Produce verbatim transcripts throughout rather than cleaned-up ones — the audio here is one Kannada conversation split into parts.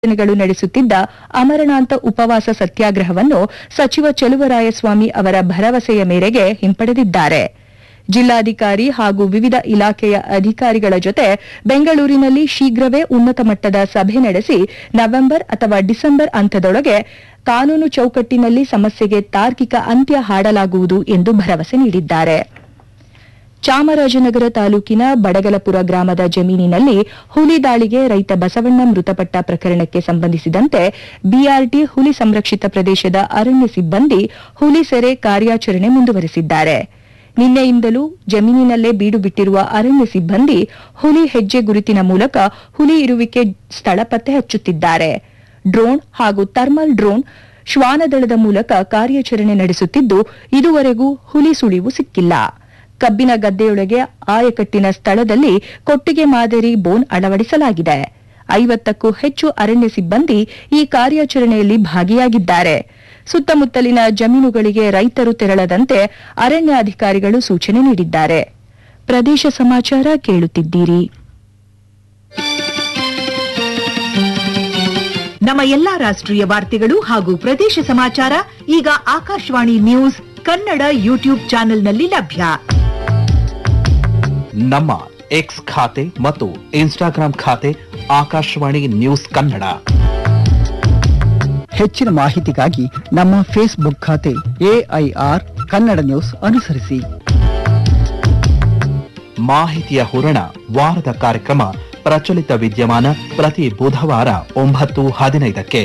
ಗಳು ನಡೆಸುತ್ತಿದ್ದ ಅಮರನಾಥ ಉಪವಾಸ ಸತ್ಯಾಗ್ರಹವನ್ನು ಸಚಿವ ಚಲುವರಾಯಸ್ವಾಮಿ ಅವರ ಭರವಸೆಯ ಮೇರೆಗೆ ಹಿಂಪಡೆದಿದ್ದಾರೆ. ಜಿಲ್ಲಾಧಿಕಾರಿ ಹಾಗೂ ವಿವಿಧ ಇಲಾಖೆಯ ಅಧಿಕಾರಿಗಳ ಜೊತೆ ಬೆಂಗಳೂರಿನಲ್ಲಿ ಶೀಘ್ರವೇ ಉನ್ನತ ಮಟ್ಟದ ಸಭೆ ನಡೆಸಿ ನವೆಂಬರ್ ಅಥವಾ ಡಿಸೆಂಬರ್ ಅಂತ್ಯದೊಳಗೆ ಕಾನೂನು ಚೌಕಟ್ಟಿನಲ್ಲಿ ಸಮಸ್ಯೆಗೆ ತಾರ್ಕಿಕ ಅಂತ್ಯ ಹಾಡಲಾಗುವುದು ಎಂದು ಭರವಸೆ ನೀಡಿದ್ದಾರೆ. ಚಾಮರಾಜನಗರ ತಾಲೂಕಿನ ಬಡಗಲಪುರ ಗ್ರಾಮದ ಜಮೀನಿನಲ್ಲಿ ಹುಲಿ ದಾಳಿಗೆ ರೈತ ಬಸವಣ್ಣ ಮೃತಪಟ್ಟ ಪ್ರಕರಣಕ್ಕೆ ಸಂಬಂಧಿಸಿದಂತೆ ಬಿಆರ್ಟಿ ಹುಲಿ ಸಂರಕ್ಷಿತ ಪ್ರದೇಶದ ಅರಣ್ಯ ಸಿಬ್ಬಂದಿ ಹುಲಿ ಸೆರೆ ಕಾರ್ಯಾಚರಣೆ ಮುಂದುವರೆಸಿದ್ದಾರೆ. ನಿನ್ನೆಯಿಂದಲೂ ಜಮೀನಿನಲ್ಲೇ ಬೀಡು ಬಿಟ್ಟಿರುವ ಅರಣ್ಯ ಸಿಬ್ಬಂದಿ ಹುಲಿ ಹೆಜ್ಜೆ ಗುರುತಿನ ಮೂಲಕ ಹುಲಿ ಇರುವಿಕೆ ಸ್ಥಳ ಪತ್ತೆ ಹಚ್ಚುತ್ತಿದ್ದಾರೆ. ಡ್ರೋನ್ ಹಾಗೂ ಥರ್ಮಲ್ ಡ್ರೋನ್ ಶ್ವಾನದಳದ ಮೂಲಕ ಕಾರ್ಯಾಚರಣೆ ನಡೆಸುತ್ತಿದ್ದು ಇದುವರೆಗೂ ಹುಲಿ ಸುಳಿವು ಸಿಕ್ಕಿಲ್ಲ. ಕಬ್ಬಿನ ಗದ್ದೆಯೊಳಗೆ ಆಯಕಟ್ಟಿನ ಸ್ಥಳದಲ್ಲಿ ಕೊಟ್ಟಿಗೆ ಮಾದರಿ ಬೋನ್ ಅಳವಡಿಸಲಾಗಿದೆ. ಐವತ್ತಕ್ಕೂ ಹೆಚ್ಚು ಅರಣ್ಯ ಸಿಬ್ಬಂದಿ ಈ ಕಾರ್ಯಾಚರಣೆಯಲ್ಲಿ ಭಾಗಿಯಾಗಿದ್ದಾರೆ. ಸುತ್ತಮುತ್ತಲಿನ ಜಮೀನುಗಳಿಗೆ ರೈತರು ತೆರಳದಂತೆ ಅರಣ್ಯಾಧಿಕಾರಿಗಳು ಸೂಚನೆ ನೀಡಿದ್ದಾರೆ. ಪ್ರದೇಶ ಸಮಾಚಾರ ಕೇಳುತ್ತಿದ್ದೀರಿ. ನಮ್ಮ ಎಲ್ಲಾ ರಾಷ್ಟ್ರೀಯ ವಾರ್ತೆಗಳು ಹಾಗೂ ಪ್ರದೇಶ ಸಮಾಚಾರ ಈಗ ಆಕಾಶವಾಣಿ ನ್ಯೂಸ್ ಕನ್ನಡ ಯೂಟ್ಯೂಬ್ ಚಾನೆಲ್ನಲ್ಲಿ ಲಭ್ಯ. ನಮ್ಮ ಎಕ್ಸ್ ಖಾತೆ ಮತ್ತು ಇನ್ಸ್ಟಾಗ್ರಾಂ ಖಾತೆ ಆಕಾಶವಾಣಿ ನ್ಯೂಸ್ ಕನ್ನಡ. ಹೆಚ್ಚಿನ ಮಾಹಿತಿಗಾಗಿ ನಮ್ಮ ಫೇಸ್ಬುಕ್ ಖಾತೆ ಎಐಆರ್ ಕನ್ನಡ ನ್ಯೂಸ್ ಅನುಸರಿಸಿ. ಮಾಹಿತಿಯ ಹೂರಣ ವಾರದ ಕಾರ್ಯಕ್ರಮ ಪ್ರಚಲಿತ ವಿದ್ಯಮಾನ ಪ್ರತಿ ಬುಧವಾರ ಒಂಬತ್ತು ಹದಿನೈದಕ್ಕೆ.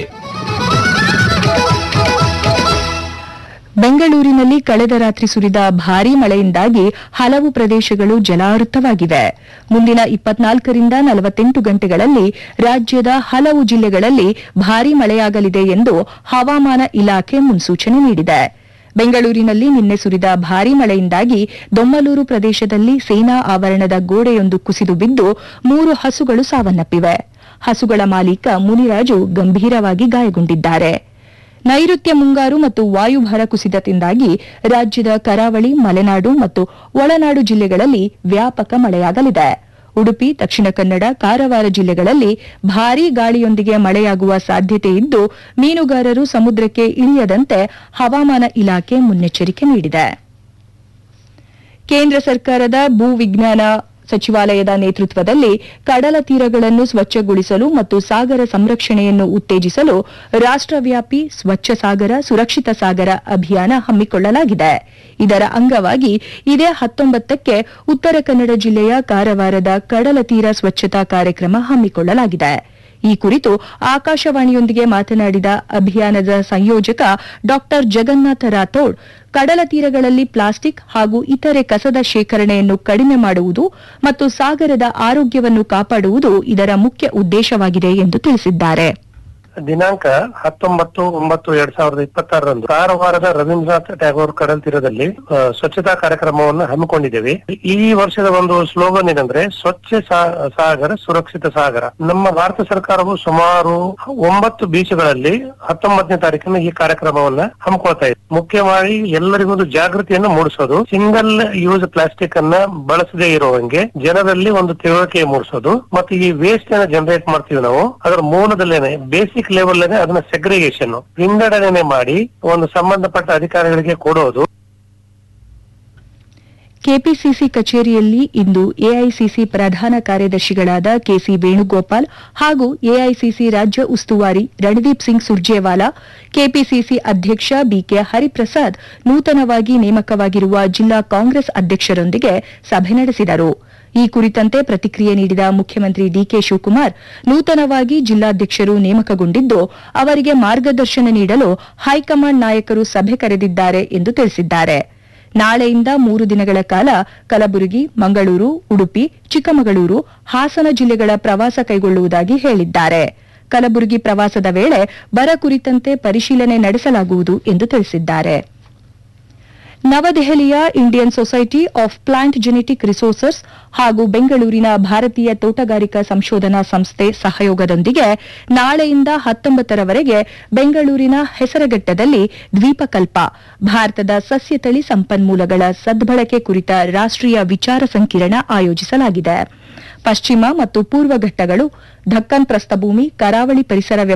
ಬೆಂಗಳೂರಿನಲ್ಲಿ ಕಳೆದ ರಾತ್ರಿ ಸುರಿದ ಭಾರೀ ಮಳೆಯಿಂದಾಗಿ ಹಲವು ಪ್ರದೇಶಗಳು ಜಲಾವೃತವಾಗಿವೆ. ಮುಂದಿನ ಇಪ್ಪತ್ನಾಲ್ಕರಿಂದ ನಲವತ್ತೆಂಟು ಗಂಟೆಗಳಲ್ಲಿ ರಾಜ್ಯದ ಹಲವು ಜಿಲ್ಲೆಗಳಲ್ಲಿ ಭಾರೀ ಮಳೆಯಾಗಲಿದೆ ಎಂದು ಹವಾಮಾನ ಇಲಾಖೆ ಮುನ್ಸೂಚನೆ ನೀಡಿದೆ. ಬೆಂಗಳೂರಿನಲ್ಲಿ ನಿನ್ನೆ ಸುರಿದ ಭಾರೀ ಮಳೆಯಿಂದಾಗಿ ದೊಮ್ಮಲೂರು ಪ್ರದೇಶದಲ್ಲಿ ಸೇನಾ ಆವರಣದ ಗೋಡೆಯೊಂದು ಕುಸಿದು ಬಿದ್ದು ಮೂರು ಹಸುಗಳು ಸಾವನ್ನಪ್ಪಿವೆ. ಹಸುಗಳ ಮಾಲೀಕ ಮುನಿರಾಜು ಗಂಭೀರವಾಗಿ ಗಾಯಗೊಂಡಿದ್ದಾರೆ. ನೈಋತ್ಯ ಮುಂಗಾರು ಮತ್ತು ವಾಯುಭಾರ ಕುಸಿತದಿಂದಾಗಿ ರಾಜ್ಯದ ಕರಾವಳಿ, ಮಲೆನಾಡು ಮತ್ತು ಒಳನಾಡು ಜಿಲ್ಲೆಗಳಲ್ಲಿ ವ್ಯಾಪಕ ಮಳೆಯಾಗಲಿದೆ. ಉಡುಪಿ, ದಕ್ಷಿಣ ಕನ್ನಡ, ಕಾರವಾರ ಜಿಲ್ಲೆಗಳಲ್ಲಿ ಭಾರೀ ಗಾಳಿಯೊಂದಿಗೆ ಮಳೆಯಾಗುವ ಸಾಧ್ಯತೆ ಇದ್ದು ಮೀನುಗಾರರು ಸಮುದ್ರಕ್ಕೆ ಇಳಿಯದಂತೆ ಹವಾಮಾನ ಇಲಾಖೆ ಮುನ್ನೆಚ್ಚರಿಕೆ ನೀಡಿದೆ. ಕೇಂದ್ರ ಸರ್ಕಾರದ ಭೂ ವಿಜ್ಞಾನ ಸಚಿವಾಲಯದ ನೇತೃತ್ವದಲ್ಲಿ ಕಡಲ ತೀರಗಳನ್ನು ಸ್ವಚ್ಛಗೊಳಿಸಲು ಮತ್ತು ಸಾಗರ ಸಂರಕ್ಷಣೆಯನ್ನು ಉತ್ತೇಜಿಸಲು ರಾಷ್ಟ್ರವ್ಯಾಪಿ ಸ್ವಚ್ಛ ಸಾಗರ ಸುರಕ್ಷಿತ ಸಾಗರ ಅಭಿಯಾನ ಹಮ್ಮಿಕೊಳ್ಳಲಾಗಿದೆ. ಇದರ ಅಂಗವಾಗಿ ಇದೇ ಹತ್ತೊಂಬತ್ತಕ್ಕೆ ಉತ್ತರ ಕನ್ನಡ ಜಿಲ್ಲೆಯ ಕಾರವಾರದ ಕಡಲ ತೀರ ಸ್ವಚ್ಛತಾ ಕಾರ್ಯಕ್ರಮ ಹಮ್ಮಿಕೊಳ್ಳಲಾಗಿದೆ. ಈ ಕುರಿತು ಆಕಾಶವಾಣಿಯೊಂದಿಗೆ ಮಾತನಾಡಿದ ಅಭಿಯಾನದ ಸಂಯೋಜಕ ಡಾ ಜಗನ್ನಾಥ ರಾಥೋಡ್, ಕಡಲ ತೀರಗಳಲ್ಲಿ ಪ್ಲಾಸ್ಟಿಕ್ ಹಾಗೂ ಇತರೆ ಕಸದ ಶೇಖರಣೆಯನ್ನು ಕಡಿಮೆ ಮಾಡುವುದು ಮತ್ತು ಸಾಗರದ ಆರೋಗ್ಯವನ್ನು ಕಾಪಾಡುವುದು ಇದರ ಮುಖ್ಯ ಉದ್ದೇಶವಾಗಿದೆ ಎಂದು ತಿಳಿಸಿದ್ದಾರೆ. ದಿನಾಂಕ ಹತ್ತೊಂಬತ್ತು ಒಂಬತ್ತು ಎರಡ್ ಸಾವಿರದ ಇಪ್ಪತ್ತಾರರಂದು ಕಾರವಾರದ ರವೀಂದ್ರನಾಥ್ ಟ್ಯಾಗೋರ್ ಕಡಲ ತೀರದಲ್ಲಿ ಸ್ವಚ್ಛತಾ ಕಾರ್ಯಕ್ರಮವನ್ನು ಹಮ್ಮಿಕೊಂಡಿದ್ದೇವೆ. ಈ ವರ್ಷದ ಒಂದು ಸ್ಲೋಗನ್ ಏನಂದ್ರೆ ಸ್ವಚ್ಛ ಸಾಗರ ಸುರಕ್ಷಿತ ಸಾಗರ. ನಮ್ಮ ಭಾರತ ಸರ್ಕಾರವು ಸುಮಾರು ಒಂಬತ್ತು ಬೀಚ್ಗಳಲ್ಲಿ ಹತ್ತೊಂಬತ್ತನೇ ತಾರೀಕಿನ ಈ ಕಾರ್ಯಕ್ರಮವನ್ನ ಹಮ್ಮಿಕೊಳ್ತಾ ಇದೆ. ಮುಖ್ಯವಾಗಿ ಎಲ್ಲರಿಗೂ ಒಂದು ಜಾಗೃತಿಯನ್ನು ಮೂಡಿಸೋದು, ಸಿಂಗಲ್ ಯೂಸ್ ಪ್ಲಾಸ್ಟಿಕ್ ಅನ್ನ ಬಳಸದೇ ಇರುವಂಗೆ ಜನರಲ್ಲಿ ಒಂದು ತಿಳುವಳಿಕೆ ಮೂಡಿಸೋದು, ಮತ್ತು ಈ ವೇಸ್ಟ್ ಅನ್ನ ಜನರೇಟ್ ಮಾಡ್ತೀವಿ ನಾವು ಅದರ ಮೂಲದಲ್ಲೇನೆ ಬೇಸಿಕ್ ಲೆವೆಲ್ ಅದನ್ನ ಸೆಗ್ರಿಗೇಷನ್ ವಿಂಗಡಣೆ ಮಾಡಿ ಒಂದು ಸಂಬಂಧಪಟ್ಟ ಅಧಿಕಾರಿಗಳಿಗೆ ಕೊಡೋದು. ಕೆಪಿಸಿಸಿ ಕಚೇರಿಯಲ್ಲಿ ಇಂದು ಎಐಸಿಸಿ ಪ್ರಧಾನ ಕಾರ್ಯದರ್ಶಿಗಳಾದ ಕೆಸಿ ವೇಣುಗೋಪಾಲ್ ಹಾಗೂ ಎಐಸಿಸಿ ರಾಜ್ಯ ಉಸ್ತುವಾರಿ ರಣದೀಪ್ ಸಿಂಗ್ ಸುರ್ಜೇವಾಲಾ, ಕೆಪಿಸಿಸಿ ಅಧ್ಯಕ್ಷ ಬಿಕೆ ಹರಿಪ್ರಸಾದ್ ನೂತನವಾಗಿ ನೇಮಕವಾಗಿರುವ ಜಿಲ್ಲಾ ಕಾಂಗ್ರೆಸ್ ಅಧ್ಯಕ್ಷರೊಂದಿಗೆ ಸಭೆ ನಡೆಸಿದರು. ಈ ಕುರಿತಂತೆ ಪ್ರತಿಕ್ರಿಯೆ ನೀಡಿದ ಮುಖ್ಯಮಂತ್ರಿ ಡಿಕೆ ಶಿವಕುಮಾರ್, ನೂತನವಾಗಿ ಜಿಲ್ಲಾಧ್ಯಕ್ಷರು ನೇಮಕಗೊಂಡಿದ್ದು ಅವರಿಗೆ ಮಾರ್ಗದರ್ಶನ ನೀಡಲು ಹೈಕಮಾಂಡ್ ನಾಯಕರು ಸಭೆ ಕರೆದಿದ್ದಾರೆ ಎಂದು ತಿಳಿಸಿದ್ದಾರೆ. ನಾಳೆಯಿಂದ ಮೂರು ದಿನಗಳ ಕಾಲ ಕಲಬುರಗಿ, ಮಂಗಳೂರು, ಉಡುಪಿ, ಚಿಕ್ಕಮಗಳೂರು, ಹಾಸನ ಜಿಲ್ಲೆಗಳ ಪ್ರವಾಸ ಕೈಗೊಳ್ಳುವುದಾಗಿ ಹೇಳಿದ್ದಾರೆ. ಕಲಬುರಗಿ ಪ್ರವಾಸದ ವೇಳೆ ಬರ ಕುರಿತಂತೆ ಪರಿಶೀಲನೆ ನಡೆಸಲಾಗುವುದು ಎಂದು ತಿಳಿಸಿದ್ದಾರೆ. ನವದೆಹಲಿಯ Indian society of plant genetic resources ಹಾಗೂ ಬೆಂಗಳೂರಿನ ಭಾರತೀಯ ತೋಟಗಾರಿಕಾ ಸಂಶೋಧನಾ ಸಂಸ್ಥೆ ಸಹಯೋಗದೊಂದಿಗೆ ನಾಳೆಯಿಂದ ಹತ್ತೊಂಬತ್ತರವರೆಗೆ ಬೆಂಗಳೂರಿನ ಹೆಸರಘಟ್ಟದಲ್ಲಿ ದ್ವೀಪಕಲ್ಪ ಭಾರತದ ಸಸ್ಯತಳಿ ಸಂಪನ್ಮೂಲಗಳ ಸದ್ಬಳಕೆ ಕುರಿತ ರಾಷ್ಟ್ರೀಯ ವಿಚಾರ ಸಂಕಿರಣ ಆಯೋಜಿಸಲಾಗಿದೆ. ಪಶ್ಚಿಮ ಮತ್ತು ಪೂರ್ವ ಘಟ್ಟಗಳು ದಕ್ಕನ್ ಪ್ರಸ್ಥಭೂಮಿ ಕರಾವಳಿ ಪರಿಸರ